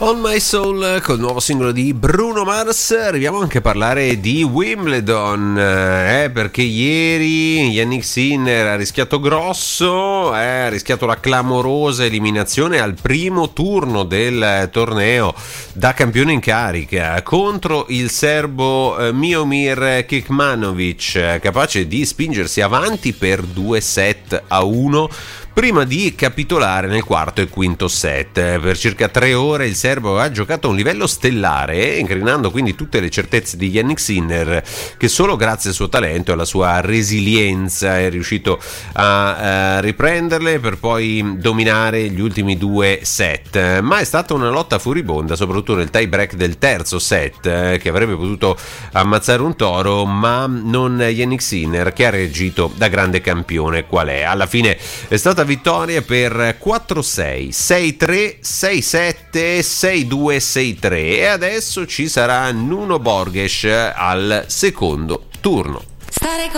On My Soul col nuovo singolo di Bruno Mars. Arriviamo anche a parlare di Wimbledon, perché ieri Jannik Sinner ha rischiato grosso, ha rischiato la clamorosa eliminazione al primo turno del torneo da campione in carica contro il serbo Miomir Kekmanovic, capace di spingersi avanti per 2-1 prima di capitolare nel quarto e quinto set. Per circa 3 ore il serbo ha giocato a un livello stellare, incrinando quindi tutte le certezze di Jannik Sinner, che solo grazie al suo talento e alla sua resilienza è riuscito a riprenderle per poi dominare gli ultimi 2 set. Ma è stata una lotta furibonda, soprattutto nel tie break del terzo set, che avrebbe potuto ammazzare un toro, ma non Jannik Sinner, che ha reagito da grande campione qual è. Alla fine è stata vittoria per 4-6, 6-3, 6-7, 6-2, 6-3 e adesso ci sarà Nuno Borges al secondo turno.